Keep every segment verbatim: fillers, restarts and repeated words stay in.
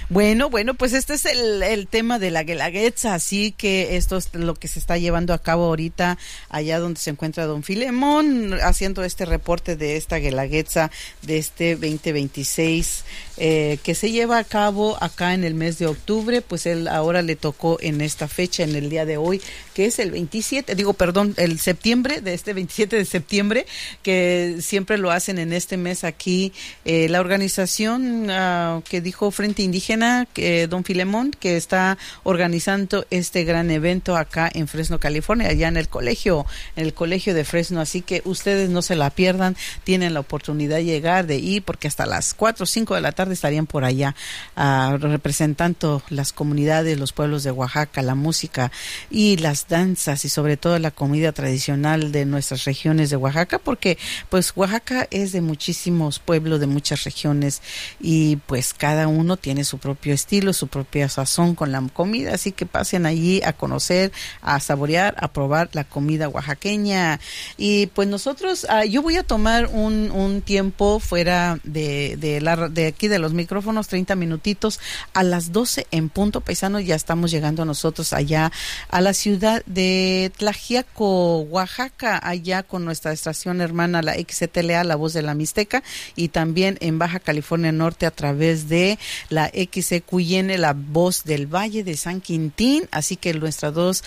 Bueno, bueno, pues este es el, el tema de la Guelaguetza, así que esto es lo que se está llevando a cabo ahorita allá donde se encuentra don Filemón, haciendo este reporte de esta Guelaguetza de este veinte veintiséis, eh, que se lleva a cabo acá en el mes de octubre. Pues él ahora le tocó en esta fecha, en el día de hoy, que es el veintisiete, digo, perdón, el septiembre, de este veintisiete de septiembre, que siempre lo hacen en este mes aquí, eh, la organización uh, que dijo Frente Indígena, que don Filemón, que está organizando este gran evento acá en Fresno, California, allá en el colegio, en el colegio de Fresno. Así que ustedes no se la pierdan, tienen la oportunidad de llegar, de ir, porque hasta las cuatro o cinco de la tarde estarían por allá uh, representando las comunidades, los pueblos de Oaxaca, la música y las danzas, y sobre todo la comida tradicional de nuestras regiones de Oaxaca, porque pues Oaxaca es de muchísimos pueblos, de muchas regiones, y pues cada uno tiene su propio estilo, su propia sazón con la comida. Así que pasen allí a conocer, a saborear, a probar la comida oaxaqueña. Y pues nosotros, uh, yo voy a tomar un, un tiempo fuera de, de, la, de aquí de los micrófonos, treinta minutitos, a las doce en punto, paisanos, ya estamos llegando nosotros allá a la ciudad de Tlaxiaco, Oaxaca, allá con nuestra estación hermana, la X T L A, La Voz de la Mixteca, y también en Baja California Norte a través de la X E Q Y N, La Voz del Valle de San Quintín. Así que nuestras dos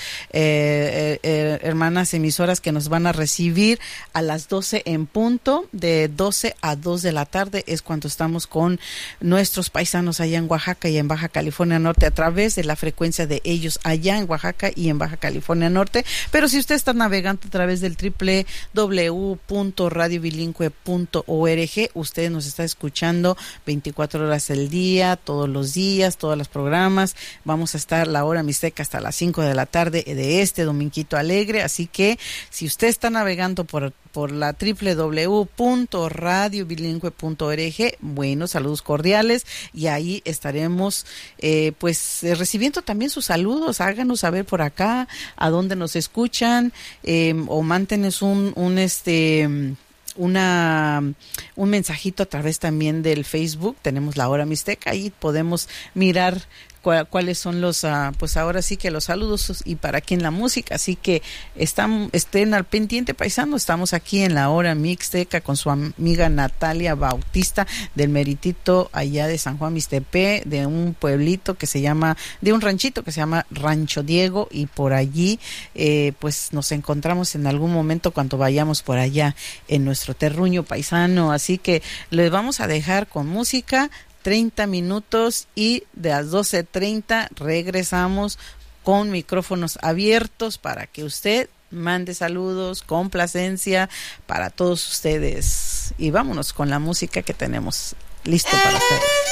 eh, eh, hermanas emisoras que nos van a recibir a las doce en punto, de doce a dos de la tarde, es cuando estamos con nuestros paisanos allá en Oaxaca y en Baja California Norte, a través de la frecuencia de ellos allá en Oaxaca y en Baja California Norte. Pero si usted está navegando a través del doble u doble u doble u punto radio bilingüe punto org, usted nos está escuchando veinticuatro horas al día, todos los días, todos los programas. Vamos a estar la hora mixteca hasta las cinco de la tarde de este dominguito alegre. Así que si usted está navegando por por la doble u doble u doble u punto radio bilingüe punto org, bueno, saludos cordiales, y ahí estaremos eh, pues eh, recibiendo también sus saludos. Háganos saber por acá a dónde nos escuchan, eh, o mántenos un, un este una un mensajito a través también del Facebook. Tenemos la hora mixteca, ahí podemos mirar cuáles son los, uh, pues ahora sí que los saludos y para quién la música. Así que están, estén al pendiente, paisano. Estamos aquí en la hora mixteca con su amiga Natalia Bautista, del meritito allá de San Juan Mixtepec, de un pueblito que se llama, de un ranchito que se llama Rancho Diego, y por allí eh, pues nos encontramos en algún momento cuando vayamos por allá en nuestro terruño paisano. Así que les vamos a dejar con música treinta minutos, y de las doce treinta regresamos con micrófonos abiertos para que usted mande saludos, complacencia para todos ustedes. Y vámonos con la música que tenemos listo para ustedes.